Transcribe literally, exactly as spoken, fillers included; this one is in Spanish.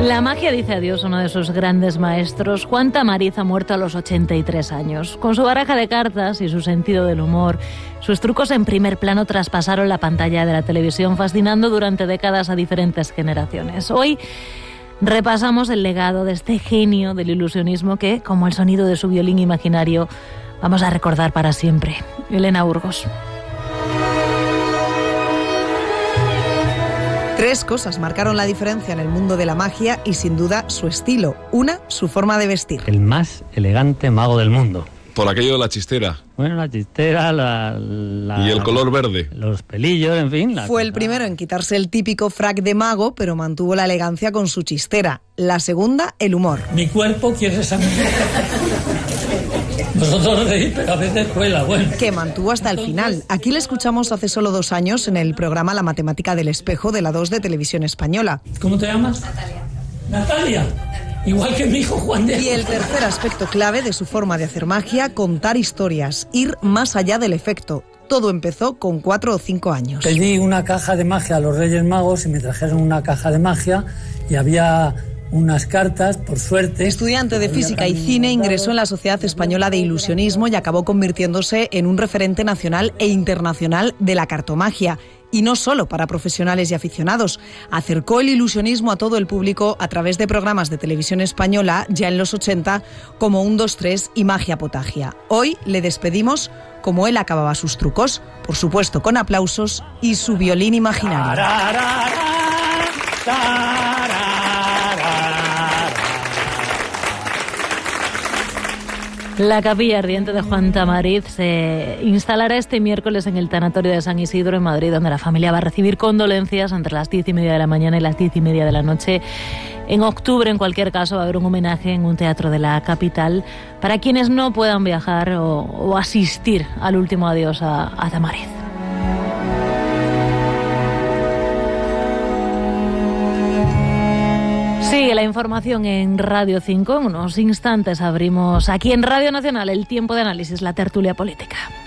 La magia dice adiós a uno de sus grandes maestros. Juan Tamariz ha muerto a los ochenta y tres años. Con su baraja de cartas y su sentido del humor, sus trucos en primer plano traspasaron la pantalla de la televisión, fascinando durante décadas a diferentes generaciones. Hoy repasamos el legado de este genio del ilusionismo que, como el sonido de su violín imaginario, vamos a recordar para siempre. Elena Burgos. Tres cosas marcaron la diferencia en el mundo de la magia y sin duda su estilo. Una, su forma de vestir. El más elegante mago del mundo. Por aquello de la chistera. Bueno, la chistera, la... la y el color verde. Los pelillos, en fin. Fue cosa... el primero en quitarse el típico frac de mago, pero mantuvo la elegancia con su chistera. La segunda, el humor. Mi cuerpo quiere sangre. Vosotros reís, pero a veces cuela, bueno. Que mantuvo hasta el final. Aquí le escuchamos hace solo dos años en el programa La Matemática del Espejo de la dos de Televisión Española. ¿Cómo te llamas? Natalia. Natalia. Igual que mi hijo Juan Diego. Y el tercer aspecto clave de su forma de hacer magia, contar historias, ir más allá del efecto. Todo empezó con cuatro o cinco años. Pedí una caja de magia a los Reyes Magos y me trajeron una caja de magia y había unas cartas, por suerte. Estudiante de física y cine, ingresó en la Sociedad Española de Ilusionismo y acabó convirtiéndose en un referente nacional e internacional de la cartomagia. Y no solo para profesionales y aficionados. Acercó el ilusionismo a todo el público a través de programas de televisión española ya en los ochenta como un dos tres y Magia Potagia. Hoy le despedimos como él acababa sus trucos, por supuesto con aplausos y su violín imaginario. La capilla ardiente de Juan Tamariz se instalará este miércoles en el tanatorio de San Isidro en Madrid, donde la familia va a recibir condolencias entre las diez y media de la mañana y las diez y media de la noche. En octubre, en cualquier caso, va a haber un homenaje en un teatro de la capital para quienes no puedan viajar o, o asistir al último adiós a, a Tamariz. Sigue la información en Radio cinco. En unos instantes abrimos aquí en Radio Nacional el tiempo de análisis, la tertulia política.